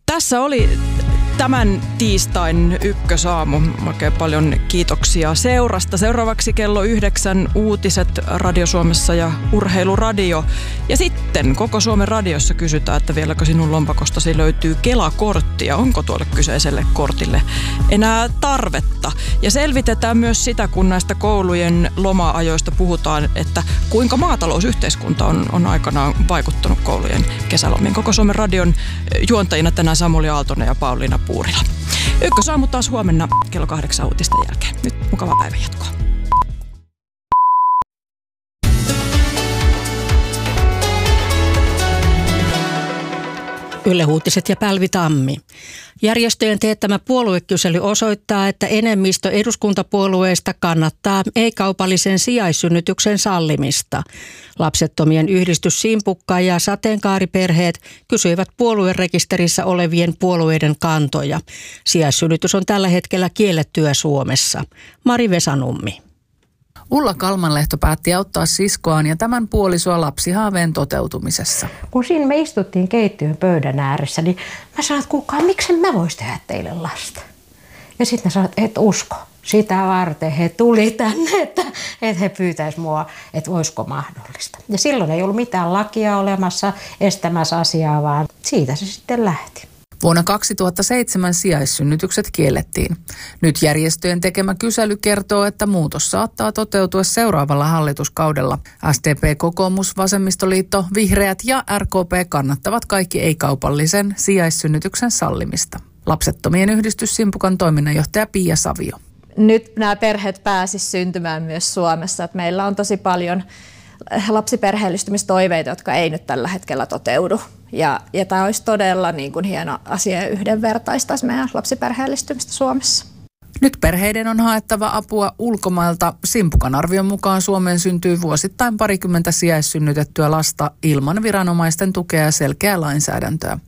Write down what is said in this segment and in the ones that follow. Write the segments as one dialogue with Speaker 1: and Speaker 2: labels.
Speaker 1: Tässä oli tämän tiistain ykkösaamu. Oikein paljon kiitoksia seurasta. Seuraavaksi kello 9 uutiset Radio Suomessa ja Urheiluradio. Ja sitten koko Suomen radiossa kysytään, että vieläkö sinun lompakostasi löytyy Kela-kortti ja onko tuolle kyseiselle kortille enää tarvetta. Ja selvitetään myös sitä, kun näistä koulujen loma-ajoista puhutaan, että kuinka maatalousyhteiskunta on aikanaan vaikuttanut koulujen kesälomiin. Koko Suomen radion juontajina tänään Samuli Aaltonen ja Pauliina Puurila. Ykkösaamu taas huomenna kello 8 uutisten jälkeen. Nyt mukavaa päivän jatkoa.
Speaker 2: Yle Uutiset ja Pälvi Tammi. Järjestöjen teettämä puoluekysely osoittaa, että enemmistö eduskuntapuolueista kannattaa ei-kaupallisen sijaissynnytyksen sallimista. Lapsettomien yhdistys Simpukka ja sateenkaariperheet kysyivät puoluerekisterissä olevien puolueiden kantoja. Sijaissynnytys on tällä hetkellä kiellettyä Suomessa. Mari Vesanummi.
Speaker 3: Ulla Kalmanlehto päätti auttaa siskoaan ja tämän puolisoa lapsihaaveen toteutumisessa.
Speaker 4: Kun siinä me istuttiin keittiön pöydän ääressä, niin mä sanoin, että kukaan, miksen mä vois tehdä teille lasta? Ja sitten ne sanoivat, että et usko. Sitä varten he tuli tänne, että he pyytäisivät mua, että voisiko mahdollista. Ja silloin ei ollut mitään lakia olemassa estämässä asiaa, vaan siitä se sitten lähti.
Speaker 3: Vuonna 2007 sijaissynnytykset kiellettiin. Nyt järjestöjen tekemä kysely kertoo, että muutos saattaa toteutua seuraavalla hallituskaudella. SDP, Kokoomus, Vasemmistoliitto, Vihreät ja RKP kannattavat kaikki ei-kaupallisen sijaissynnytyksen sallimista. Lapsettomien yhdistys Simpukan toiminnanjohtaja Pia Savio.
Speaker 5: Nyt nämä perheet pääsisivät syntymään myös Suomessa. Että meillä on tosi paljon lapsiperheellistymistoiveita, jotka ei nyt tällä hetkellä toteudu. Ja tämä olisi todella niin kuin hieno asia ja yhdenvertaistaisi meidän lapsiperheellistymistä Suomessa.
Speaker 3: Nyt perheiden on haettava apua ulkomailta. Simpukan arvion mukaan Suomeen syntyy vuosittain 20 sijaissynnytettyä lasta ilman viranomaisten tukea ja selkeää lainsäädäntöä.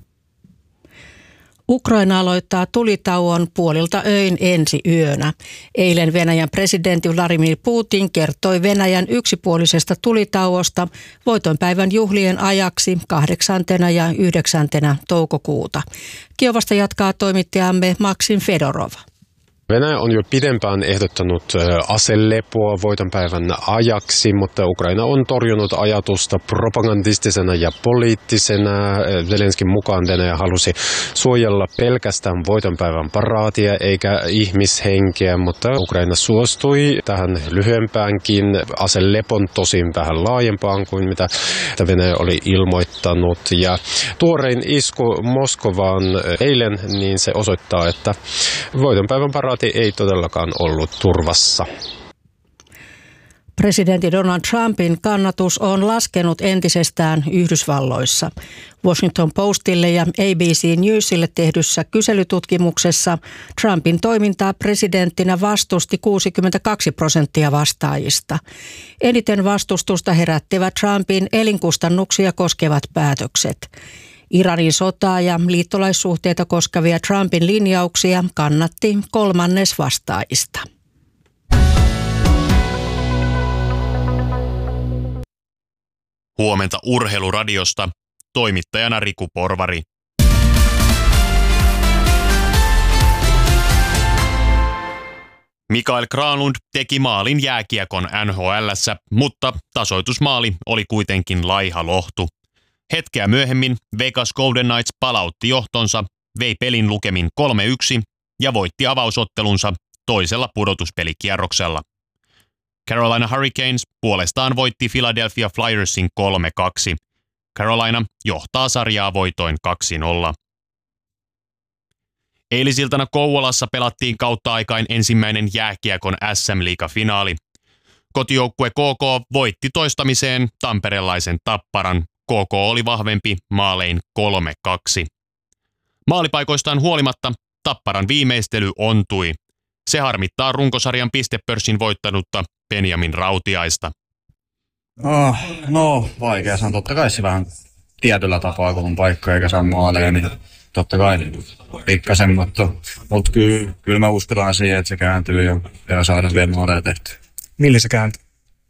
Speaker 2: Ukraina aloittaa tulitauon puolilta öin ensi yönä. Eilen Venäjän presidentti Vladimir Putin kertoi Venäjän yksipuolisesta tulitauosta voitonpäivän juhlien ajaksi 8. ja 9. toukokuuta. Kiovasta jatkaa toimittajamme Maksim Fedorov.
Speaker 6: Venäjä on jo pidempään ehdottanut aselepoa voitonpäivän ajaksi, mutta Ukraina on torjunut ajatusta propagandistisena ja poliittisena. Zelenskin mukaan Venäjä halusi suojella pelkästään voitonpäivän paraatia eikä ihmishenkeä, mutta Ukraina suostui tähän lyhyempäänkin aselepon, tosin vähän laajempaan kuin mitä Venäjä oli ilmoittanut. Ja tuorein isku Moskovaan eilen, niin se osoittaa, että voitonpäivän paraati ei todellakaan ollut turvassa.
Speaker 2: Presidentti Donald Trumpin kannatus on laskenut entisestään Yhdysvalloissa. Washington Postille ja ABC Newsille tehdyssä kyselytutkimuksessa Trumpin toimintaa presidenttinä vastusti 62% vastaajista. Eniten vastustusta herättivät Trumpin elinkustannuksia koskevat päätökset. Iranin sotaa ja liittolaissuhteita koskevia Trumpin linjauksia kannatti 1/3 vastaajista.
Speaker 7: Huomenta Urheiluradiosta. Toimittajana Riku Porvari. Mikael Granlund teki maalin jääkiekon NHL:ssä, mutta tasoitusmaali oli kuitenkin laiha lohtu. Hetkeä myöhemmin Vegas Golden Knights palautti johtonsa, vei pelin lukemin 3-1 ja voitti avausottelunsa toisella pudotuspelikierroksella. Carolina Hurricanes puolestaan voitti Philadelphia Flyersin 3-2. Carolina johtaa sarjaa voitoin 2-0. Eilisiltana Kouvolassa pelattiin kautta aikain ensimmäinen jääkiekon SM-liiga-finaali. Kotijoukkue KK voitti toistamiseen tamperelaisen Tapparan. KK oli vahvempi maalein 3-2. Maalipaikoistaan huolimatta Tapparan viimeistely ontui. Se harmittaa runkosarjan pistepörssin voittanutta Benjamin Rautiaista.
Speaker 8: No, vaikea sanoa. Totta kai se vähän tietyllä tapaa, kun on paikka eikä saa maaleja, niin totta kai pikkasen, mutta kyllä me uskotaan siihen, että se kääntyy ja saadaan vielä maaleja tehtyä.
Speaker 9: Millä se kääntyy?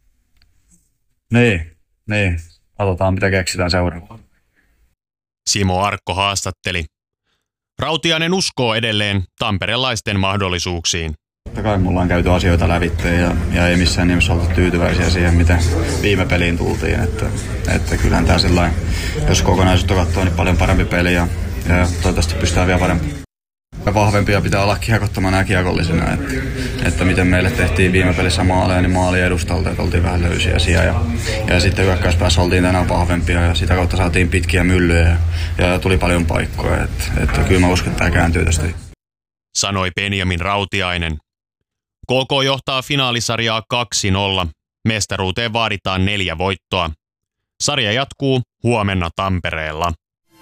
Speaker 8: Niin. Katsotaan, mitä keksitään seuraavaan.
Speaker 7: Simo Arkko haastatteli. Rautiainen uskoo edelleen tamperelaisten mahdollisuuksiin.
Speaker 8: Totta kai mulla on käyty asioita lävitteen ja ei missään nimessä oltu tyytyväisiä siihen, miten viime peliin tultiin. Että kyllähän tämä sellainen, jos kokonaisuutta katsoo, niin paljon parempi peli ja toivottavasti pystytään vielä parempi. Vahvempia pitää olla kiekottomana ja kiekollisena. Että miten meille tehtiin viime pelissä maaleja, niin maali edustalta, että oltiin vähän löysiä siellä. Ja sitten hyökkäyspäässä oltiin tänään vahvempia ja sitä kautta saatiin pitkiä myllyjä ja tuli paljon paikkoja. Että kyllä mä uskon, että tämä kääntyy tästä.
Speaker 7: Sanoi Benjamin Rautiainen. KK johtaa finaalisarjaa 2-0. Mestaruuteen vaaditaan 4 voittoa. Sarja jatkuu huomenna Tampereella.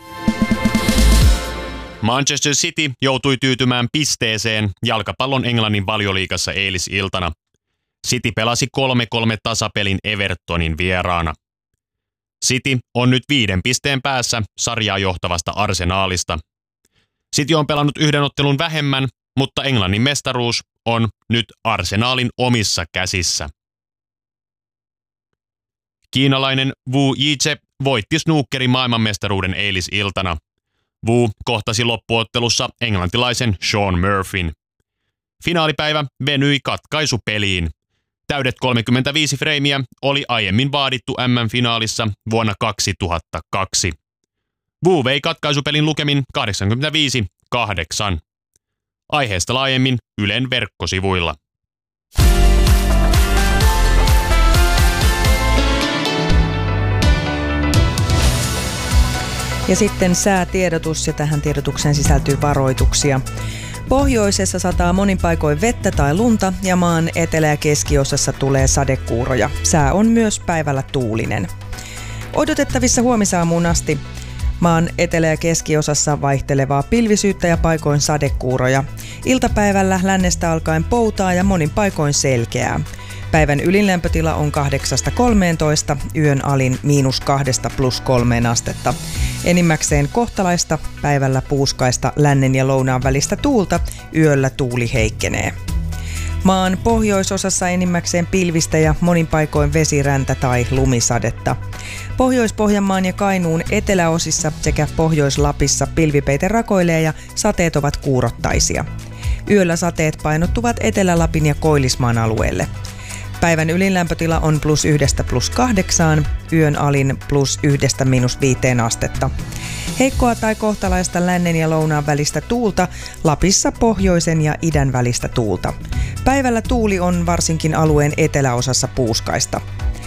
Speaker 7: Manchester City joutui tyytymään pisteeseen jalkapallon Englannin Valioliigassa eilisiltana. City pelasi 3-3 tasapelin Evertonin vieraana. City on nyt 5 pisteen päässä sarjaa johtavasta Arsenaalista. City on pelannut 1 ottelun vähemmän, mutta Englannin mestaruus on nyt Arsenaalin omissa käsissä. Kiinalainen Wu Yizhe voitti snookerin maailmanmestaruuden eilisiltana. Wu kohtasi loppuottelussa englantilaisen Sean Murphyn. Finaalipäivä venyi katkaisupeliin. Täydet 35 freimiä oli aiemmin vaadittu MM-finaalissa vuonna 2002. Wu vei katkaisupelin lukemin 85-8. Aiheesta laajemmin Ylen verkkosivuilla.
Speaker 9: Ja sitten säätiedotus, ja tähän tiedotukseen sisältyy varoituksia. Pohjoisessa sataa monin paikoin vettä tai lunta ja maan etelä- ja keskiosassa tulee sadekuuroja. Sää on myös päivällä tuulinen. Odotettavissa huomisaamuun asti maan etelä- ja keskiosassa vaihtelevaa pilvisyyttä ja paikoin sadekuuroja. Iltapäivällä lännestä alkaen poutaa ja monin paikoin selkeää. Päivän ylinlämpötila on 8–13, yön alin -2 +3 astetta. Enimmäkseen kohtalaista, päivällä puuskaista lännen ja lounaan välistä tuulta, yöllä tuuli heikkenee. Maan pohjoisosassa enimmäkseen pilvistä ja monin paikoin vesiräntä tai lumisadetta. Pohjois-Pohjanmaan ja Kainuun eteläosissa sekä Pohjois-Lapissa pilvipeite rakoilee ja sateet ovat kuurottaisia. Yöllä sateet painottuvat Etelä-Lapin ja Koillismaan alueelle. Päivän ylinlämpötila on +1 +8, yön alin +1 -5 astetta. Heikkoa tai kohtalaista lännen ja lounaan välistä tuulta, Lapissa pohjoisen ja idän välistä tuulta. Päivällä tuuli on varsinkin alueen eteläosassa puuskaista.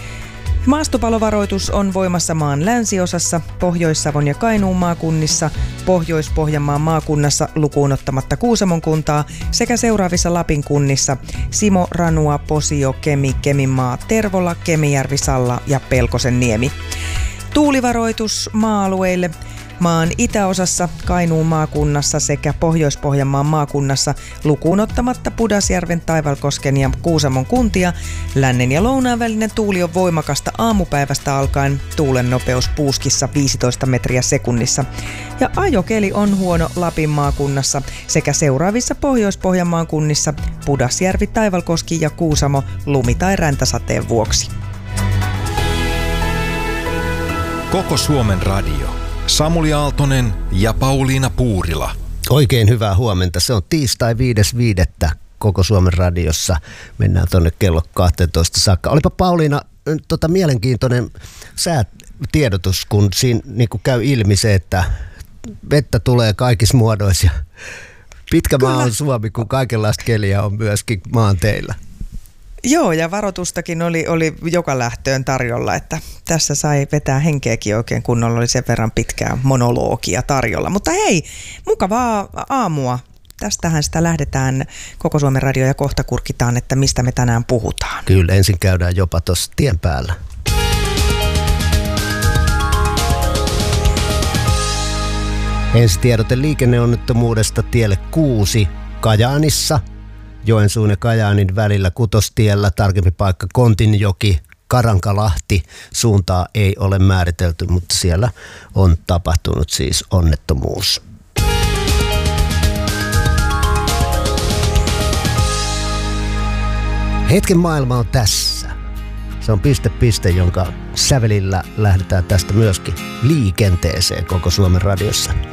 Speaker 9: Maastopalovaroitus on voimassa maan länsiosassa, Pohjois-Savon ja Kainuun maakunnissa, Pohjois-Pohjanmaan maakunnassa lukuun ottamatta Kuusamon kuntaa sekä seuraavissa Lapin kunnissa Simo, Ranua, Posio, Kemi, Keminmaa, Tervola, Kemijärvi, Salla ja Pelkosenniemi. Tuulivaroitus maa-alueille. Maan itäosassa, Kainuun maakunnassa sekä Pohjois-Pohjanmaan maakunnassa lukuun ottamatta Pudasjärven, Taivalkosken ja Kuusamon kuntia. Lännen ja lounaan välinen tuuli on voimakasta aamupäivästä alkaen, tuulen nopeus puuskissa 15 metriä sekunnissa. Ja ajokeli on huono Lapin maakunnassa sekä seuraavissa Pohjois-Pohjanmaan kunnissa Pudasjärvi, Taivalkoski ja Kuusamo lumi- tai räntäsateen vuoksi.
Speaker 10: Koko Suomen radio. Samuli Aaltonen ja Pauliina Puurila.
Speaker 11: Oikein hyvää huomenta. Se on tiistai 5.5. Koko Suomen radiossa. Mennään tuonne kello 12 saakka. Olipa Pauliina mielenkiintoinen säätiedotus, kun siinä niin käy ilmi se, että vettä tulee kaikissa muodoissa. Pitkä maa on Suomi, kun kaikenlaista keliä on myöskin maanteillä.
Speaker 9: Joo, ja varoitustakin oli joka lähtöön tarjolla, että tässä sai vetää henkeäkin oikein kunnolla, oli sen verran pitkää monologia tarjolla. Mutta hei, mukavaa aamua. Tästähän sitä lähdetään Koko Suomen radio ja kohta kurkitaan, että mistä me tänään puhutaan.
Speaker 11: Kyllä, ensin käydään jopa tuossa tien päällä. Ensi tiedote liikenneonnettomuudesta tielle 6 Kajaanissa. Joensuun ja Kajaanin välillä Kutostiellä, tarkempi paikka Kontinjoki, Karankalahti. Suuntaa ei ole määritelty, mutta siellä on tapahtunut siis onnettomuus. Hetken maailma on tässä. Se on piste, jonka sävelillä lähdetään tästä myöskin liikenteeseen Koko Suomen radiossa.